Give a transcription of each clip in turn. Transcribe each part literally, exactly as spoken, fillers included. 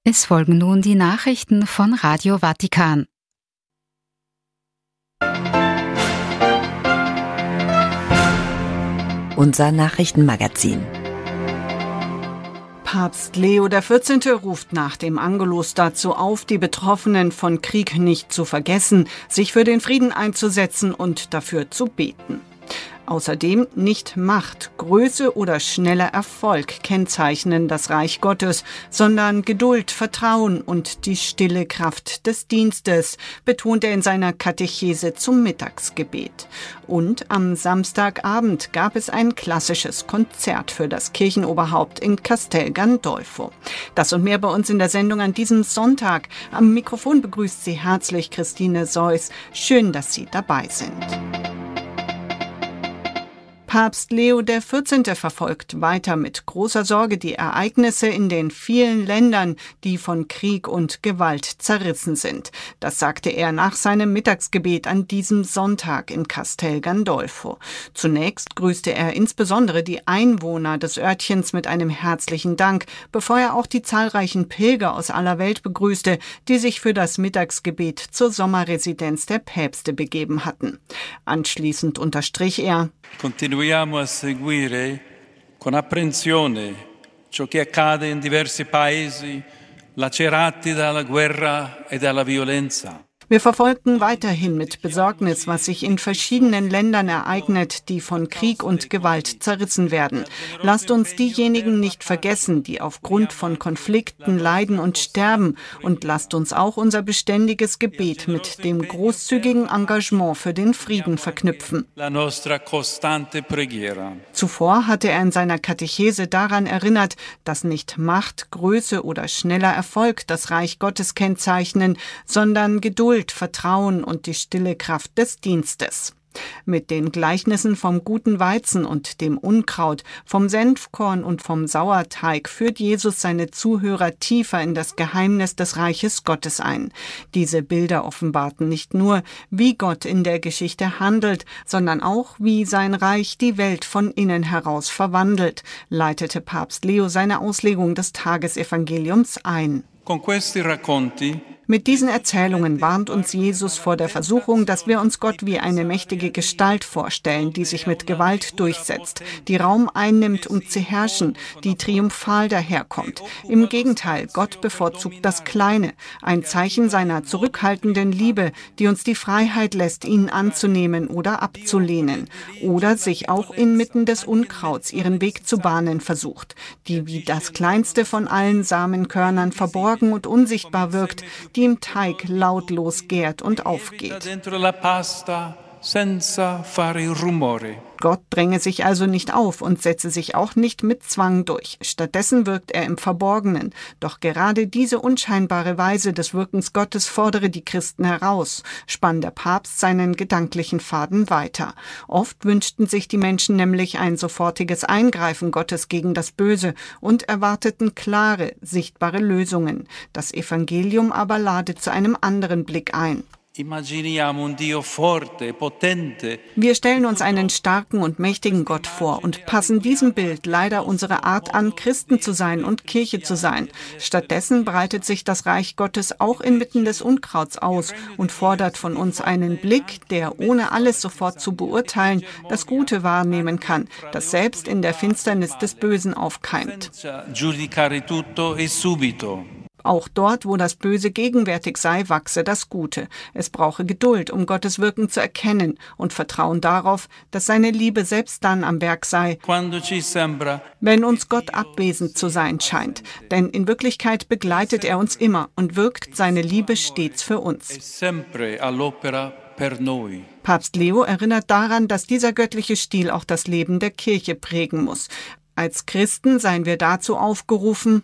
Es folgen nun die Nachrichten von Radio Vatikan. Unser Nachrichtenmagazin. Papst Leo der vierzehnte. Ruft nach dem Angelus dazu auf, die Betroffenen von Krieg nicht zu vergessen, sich für den Frieden einzusetzen und dafür zu beten. Außerdem nicht Macht, Größe oder schneller Erfolg kennzeichnen das Reich Gottes, sondern Geduld, Vertrauen und die stille Kraft des Dienstes, betont er in seiner Katechese zum Mittagsgebet. Und am Samstagabend gab es ein klassisches Konzert für das Kirchenoberhaupt in Castel Gandolfo. Das und mehr bei uns in der Sendung an diesem Sonntag. Am Mikrofon begrüßt Sie herzlich Christine Seuss. Schön, dass Sie dabei sind. Papst Leo der vierzehnte. Verfolgt weiter mit großer Sorge die Ereignisse in den vielen Ländern, die von Krieg und Gewalt zerrissen sind. Das sagte er nach seinem Mittagsgebet an diesem Sonntag in Castel Gandolfo. Zunächst grüßte er insbesondere die Einwohner des Örtchens mit einem herzlichen Dank, bevor er auch die zahlreichen Pilger aus aller Welt begrüßte, die sich für das Mittagsgebet zur Sommerresidenz der Päpste begeben hatten. Anschließend unterstrich er: Continuiamo a seguire con apprensione ciò che accade in diversi paesi lacerati dalla guerra e dalla violenza. Wir verfolgen weiterhin mit Besorgnis, was sich in verschiedenen Ländern ereignet, die von Krieg und Gewalt zerrissen werden. Lasst uns diejenigen nicht vergessen, die aufgrund von Konflikten leiden und sterben. Und lasst uns auch unser beständiges Gebet mit dem großzügigen Engagement für den Frieden verknüpfen. Zuvor hatte er in seiner Katechese daran erinnert, dass nicht Macht, Größe oder schneller Erfolg das Reich Gottes kennzeichnen, sondern Geduld, Vertrauen und die stille Kraft des Dienstes. Mit den Gleichnissen vom guten Weizen und dem Unkraut, vom Senfkorn und vom Sauerteig führt Jesus seine Zuhörer tiefer in das Geheimnis des Reiches Gottes ein. Diese Bilder offenbarten nicht nur, wie Gott in der Geschichte handelt, sondern auch, wie sein Reich die Welt von innen heraus verwandelt, leitete Papst Leo seine Auslegung des Tagesevangeliums ein. Con questi racconti Mit diesen Erzählungen warnt uns Jesus vor der Versuchung, dass wir uns Gott wie eine mächtige Gestalt vorstellen, die sich mit Gewalt durchsetzt, die Raum einnimmt, um zu herrschen, die triumphal daherkommt. Im Gegenteil, Gott bevorzugt das Kleine, ein Zeichen seiner zurückhaltenden Liebe, die uns die Freiheit lässt, ihn anzunehmen oder abzulehnen, oder sich auch inmitten des Unkrauts ihren Weg zu bahnen versucht, die wie das kleinste von allen Samenkörnern verborgen und unsichtbar wirkt, die im Teig lautlos gärt und aufgeht. Gott dränge sich also nicht auf und setze sich auch nicht mit Zwang durch. Stattdessen wirkt er im Verborgenen. Doch gerade diese unscheinbare Weise des Wirkens Gottes fordere die Christen heraus, spann der Papst seinen gedanklichen Faden weiter. Oft wünschten sich die Menschen nämlich ein sofortiges Eingreifen Gottes gegen das Böse und erwarteten klare, sichtbare Lösungen. Das Evangelium aber lade zu einem anderen Blick ein. Wir stellen uns einen starken und mächtigen Gott vor und passen diesem Bild leider unsere Art an, Christen zu sein und Kirche zu sein. Stattdessen breitet sich das Reich Gottes auch inmitten des Unkrauts aus und fordert von uns einen Blick, der ohne alles sofort zu beurteilen, das Gute wahrnehmen kann, das selbst in der Finsternis des Bösen aufkeimt. Auch dort, wo das Böse gegenwärtig sei, wachse das Gute. Es brauche Geduld, um Gottes Wirken zu erkennen und Vertrauen darauf, dass seine Liebe selbst dann am Werk sei, wenn uns Gott abwesend zu sein scheint. Denn in Wirklichkeit begleitet er uns immer und wirkt seine Liebe stets für uns. Papst Leo erinnert daran, dass dieser göttliche Stil auch das Leben der Kirche prägen muss. Als Christen seien wir dazu aufgerufen,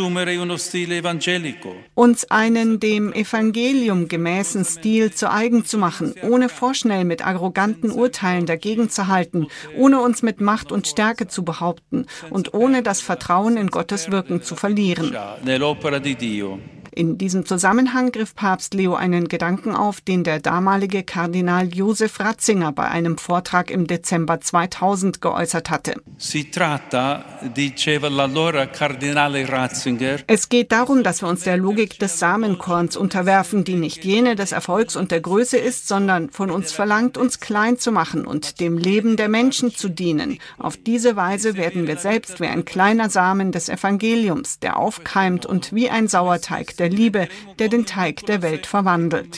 uns einen dem Evangelium gemäßen Stil zu eigen zu machen, ohne vorschnell mit arroganten Urteilen dagegen zu halten, ohne uns mit Macht und Stärke zu behaupten und ohne das Vertrauen in Gottes Wirken zu verlieren. In diesem Zusammenhang griff Papst Leo einen Gedanken auf, den der damalige Kardinal Josef Ratzinger bei einem Vortrag im Dezember zweitausend geäußert hatte. Si tratta, diceva l'allora Cardinale Ratzinger, es geht darum, dass wir uns der Logik des Samenkorns unterwerfen, die nicht jene des Erfolgs und der Größe ist, sondern von uns verlangt, uns klein zu machen und dem Leben der Menschen zu dienen. Auf diese Weise werden wir selbst wie ein kleiner Samen des Evangeliums, der aufkeimt und wie ein Sauerteig der Liebe, der den Teig der Welt verwandelt.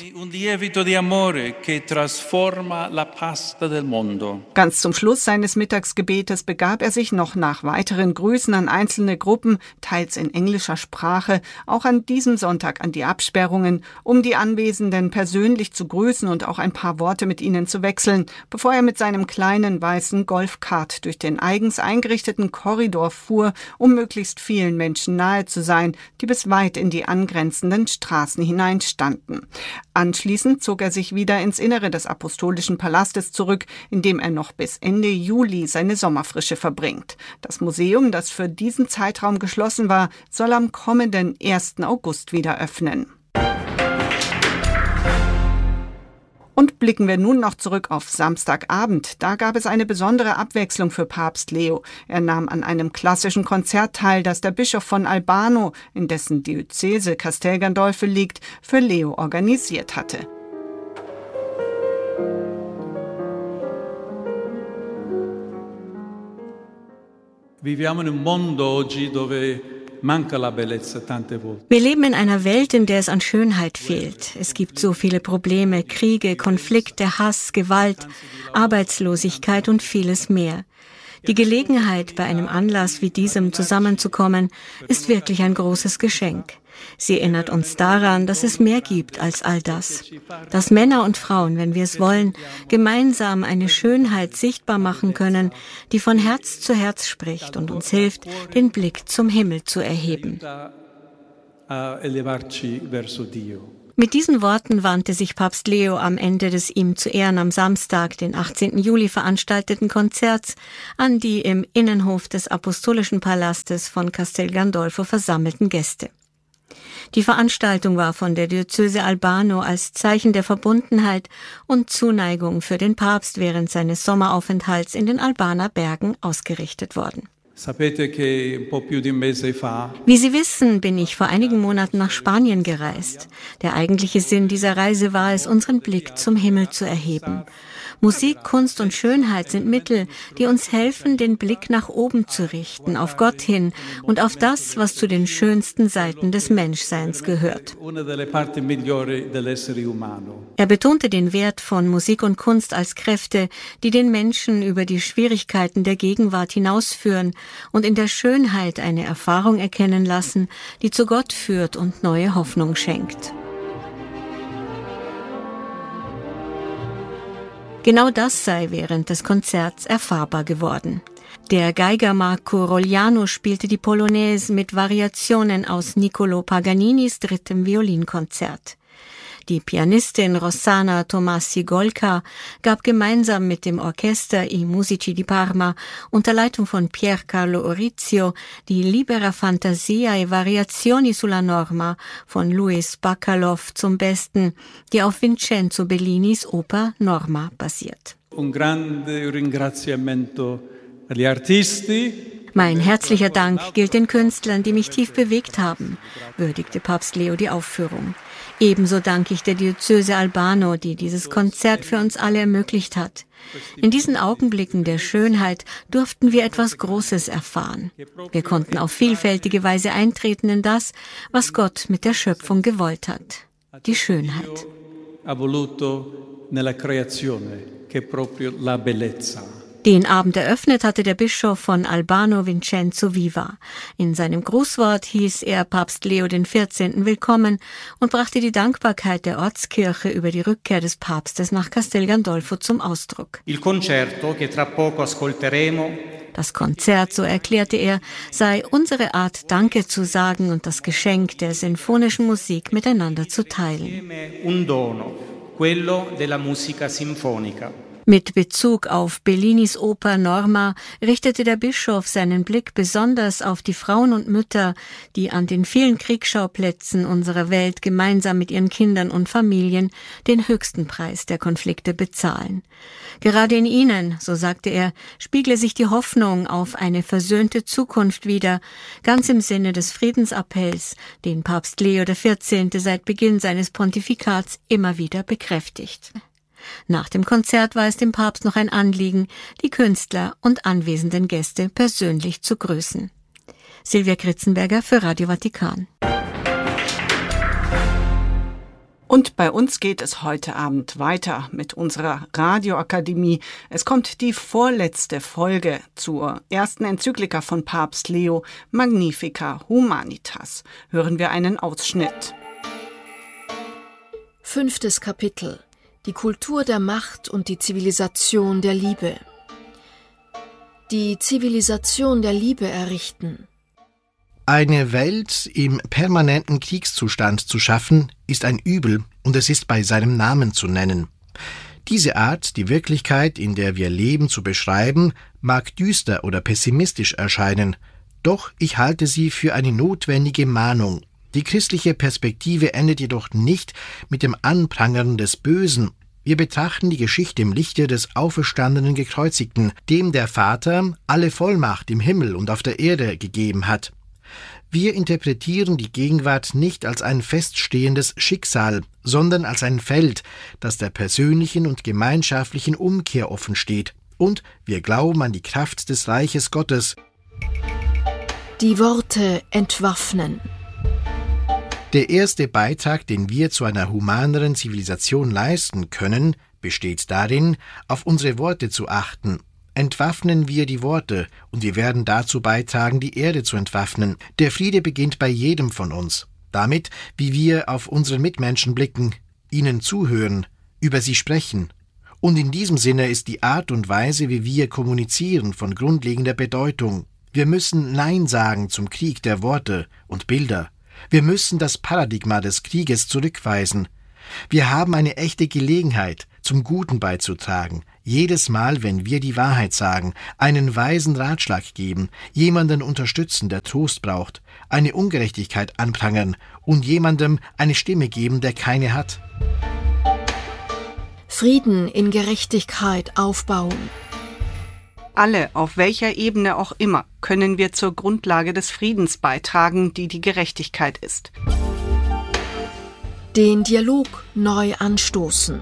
Ganz zum Schluss seines Mittagsgebetes begab er sich noch nach weiteren Grüßen an einzelne Gruppen, teils in englischer Sprache, auch an diesem Sonntag an die Absperrungen, um die Anwesenden persönlich zu grüßen und auch ein paar Worte mit ihnen zu wechseln, bevor er mit seinem kleinen weißen Golfkart durch den eigens eingerichteten Korridor fuhr, um möglichst vielen Menschen nahe zu sein, die bis weit in die angrenzenden Straßen hineinstanden. Anschließend zog er sich wieder ins Innere des Apostolischen Palastes zurück, in dem er noch bis Ende Juli seine Sommerfrische verbringt. Das Museum, das für diesen Zeitraum geschlossen war, soll am kommenden ersten August wieder öffnen. Und blicken wir nun noch zurück auf Samstagabend. Da gab es eine besondere Abwechslung für Papst Leo. Er nahm an einem klassischen Konzert teil, das der Bischof von Albano, in dessen Diözese Castel Gandolfo liegt, für Leo organisiert hatte. Viviamo in un mondo oggi dove wir leben in einer Welt, in der es an Schönheit fehlt. Es gibt so viele Probleme, Kriege, Konflikte, Hass, Gewalt, Arbeitslosigkeit und vieles mehr. Die Gelegenheit, bei einem Anlass wie diesem zusammenzukommen, ist wirklich ein großes Geschenk. Sie erinnert uns daran, dass es mehr gibt als all das. Dass Männer und Frauen, wenn wir es wollen, gemeinsam eine Schönheit sichtbar machen können, die von Herz zu Herz spricht und uns hilft, den Blick zum Himmel zu erheben. Mit diesen Worten wandte sich Papst Leo am Ende des ihm zu Ehren am Samstag, den achtzehnten Juli, veranstalteten Konzerts an die im Innenhof des Apostolischen Palastes von Castel Gandolfo versammelten Gäste. Die Veranstaltung war von der Diözese Albano als Zeichen der Verbundenheit und Zuneigung für den Papst während seines Sommeraufenthalts in den Albaner Bergen ausgerichtet worden. Wie Sie wissen, bin ich vor einigen Monaten nach Spanien gereist. Der eigentliche Sinn dieser Reise war es, unseren Blick zum Himmel zu erheben. Musik, Kunst und Schönheit sind Mittel, die uns helfen, den Blick nach oben zu richten, auf Gott hin und auf das, was zu den schönsten Seiten des Menschseins gehört. Er betonte den Wert von Musik und Kunst als Kräfte, die den Menschen über die Schwierigkeiten der Gegenwart hinausführen und in der Schönheit eine Erfahrung erkennen lassen, die zu Gott führt und neue Hoffnung schenkt. Genau das sei während des Konzerts erfahrbar geworden. Der Geiger Marco Rogliano spielte die Polonaise mit Variationen aus Niccolò Paganinis drittem Violinkonzert. Die Pianistin Rossana Tomassi-Golka gab gemeinsam mit dem Orchester I Musici di Parma unter Leitung von Pier Carlo Orizio die Libera Fantasia e Variazioni sulla Norma von Louis Bacalov zum Besten, die auf Vincenzo Bellinis Oper Norma basiert. Un grande ringraziamento agli artisti. Mein herzlicher Dank gilt den Künstlern, die mich tief bewegt haben, würdigte Papst Leo die Aufführung. Ebenso danke ich der Diözese Albano, die dieses Konzert für uns alle ermöglicht hat. In diesen Augenblicken der Schönheit durften wir etwas Großes erfahren. Wir konnten auf vielfältige Weise eintreten in das, was Gott mit der Schöpfung gewollt hat. Die Schönheit. Den Abend eröffnet hatte der Bischof von Albano Vincenzo Viva. In seinem Grußwort hieß er Papst Leo den vierzehnten willkommen und brachte die Dankbarkeit der Ortskirche über die Rückkehr des Papstes nach Castel Gandolfo zum Ausdruck. Il concerto che tra poco ascolteremo. Das Konzert, so erklärte er, sei unsere Art, Danke zu sagen und das Geschenk der sinfonischen Musik miteinander zu teilen. Un dono, quello della musica sinfonica. Mit Bezug auf Bellinis Oper Norma richtete der Bischof seinen Blick besonders auf die Frauen und Mütter, die an den vielen Kriegsschauplätzen unserer Welt gemeinsam mit ihren Kindern und Familien den höchsten Preis der Konflikte bezahlen. Gerade in ihnen, so sagte er, spiegle sich die Hoffnung auf eine versöhnte Zukunft wider, ganz im Sinne des Friedensappells, den Papst Leo der vierzehnte seit Beginn seines Pontifikats immer wieder bekräftigt. Nach dem Konzert war es dem Papst noch ein Anliegen, die Künstler und anwesenden Gäste persönlich zu grüßen. Silvia Kritzenberger für Radio Vatikan. Und bei uns geht es heute Abend weiter mit unserer Radioakademie. Es kommt die vorletzte Folge zur ersten Enzyklika von Papst Leo, Magnificat Humanitas. Hören wir einen Ausschnitt. Fünftes Kapitel. Die Kultur der Macht und die Zivilisation der Liebe. Die Zivilisation der Liebe errichten. Eine Welt im permanenten Kriegszustand zu schaffen, ist ein Übel und es ist bei seinem Namen zu nennen. Diese Art, die Wirklichkeit, in der wir leben, zu beschreiben, mag düster oder pessimistisch erscheinen, doch ich halte sie für eine notwendige Mahnung. Die christliche Perspektive endet jedoch nicht mit dem Anprangern des Bösen. Wir betrachten die Geschichte im Lichte des auferstandenen Gekreuzigten, dem der Vater alle Vollmacht im Himmel und auf der Erde gegeben hat. Wir interpretieren die Gegenwart nicht als ein feststehendes Schicksal, sondern als ein Feld, das der persönlichen und gemeinschaftlichen Umkehr offen steht. Und wir glauben an die Kraft des Reiches Gottes. Die Worte entwaffnen. Der erste Beitrag, den wir zu einer humaneren Zivilisation leisten können, besteht darin, auf unsere Worte zu achten. Entwaffnen wir die Worte, und wir werden dazu beitragen, die Erde zu entwaffnen. Der Friede beginnt bei jedem von uns. Damit, wie wir auf unsere Mitmenschen blicken, ihnen zuhören, über sie sprechen. Und in diesem Sinne ist die Art und Weise, wie wir kommunizieren, von grundlegender Bedeutung. Wir müssen Nein sagen zum Krieg der Worte und Bilder. Wir müssen das Paradigma des Krieges zurückweisen. Wir haben eine echte Gelegenheit, zum Guten beizutragen. Jedes Mal, wenn wir die Wahrheit sagen, einen weisen Ratschlag geben, jemanden unterstützen, der Trost braucht, eine Ungerechtigkeit anprangern und jemandem eine Stimme geben, der keine hat. Frieden in Gerechtigkeit aufbauen. Alle, auf welcher Ebene auch immer, können wir zur Grundlage des Friedens beitragen, die die Gerechtigkeit ist. Den Dialog neu anstoßen.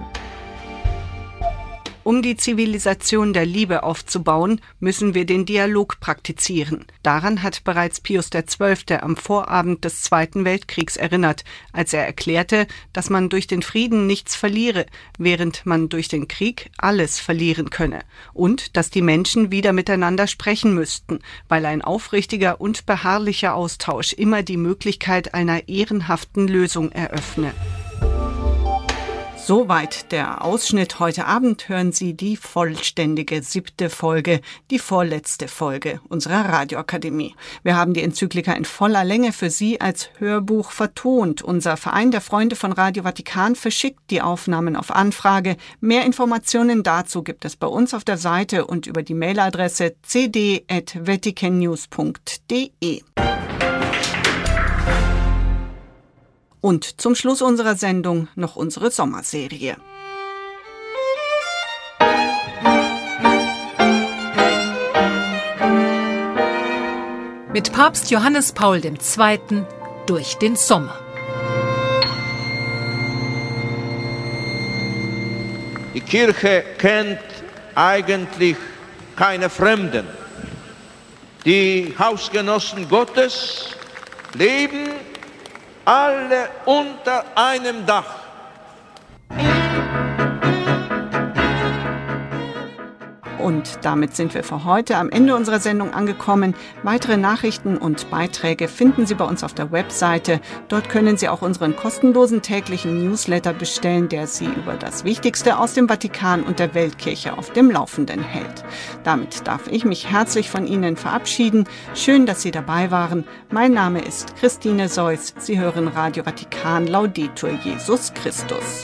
Um die Zivilisation der Liebe aufzubauen, müssen wir den Dialog praktizieren. Daran hat bereits Pius der Zwölfte am Vorabend des Zweiten Weltkriegs erinnert, als er erklärte, dass man durch den Frieden nichts verliere, während man durch den Krieg alles verlieren könne. Und dass die Menschen wieder miteinander sprechen müssten, weil ein aufrichtiger und beharrlicher Austausch immer die Möglichkeit einer ehrenhaften Lösung eröffne. Soweit der Ausschnitt. Heute Abend hören Sie die vollständige siebte Folge, die vorletzte Folge unserer Radioakademie. Wir haben die Enzyklika in voller Länge für Sie als Hörbuch vertont. Unser Verein der Freunde von Radio Vatikan verschickt die Aufnahmen auf Anfrage. Mehr Informationen dazu gibt es bei uns auf der Seite und über die Mailadresse c d at vatican news punkt d e. Und zum Schluss unserer Sendung noch unsere Sommerserie. Mit Papst Johannes Paul der Zweite. durch den Sommer. Die Kirche kennt eigentlich keine Fremden. Die Hausgenossen Gottes leben alle unter einem Dach. Und damit sind wir für heute am Ende unserer Sendung angekommen. Weitere Nachrichten und Beiträge finden Sie bei uns auf der Webseite. Dort können Sie auch unseren kostenlosen täglichen Newsletter bestellen, der Sie über das Wichtigste aus dem Vatikan und der Weltkirche auf dem Laufenden hält. Damit darf ich mich herzlich von Ihnen verabschieden. Schön, dass Sie dabei waren. Mein Name ist Christine Seuss. Sie hören Radio Vatikan. Laudetur Jesus Christus.